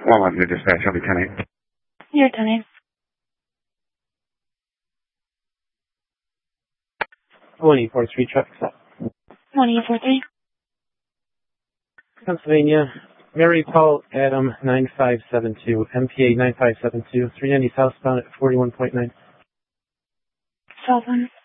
111 to dispatch, I'll be 10-8. You're 10-8. 1843 traffic stop. 1843. Pennsylvania, Mary Paul Adam 9572, MPA 9572, 390 southbound at 41.9. Southbound.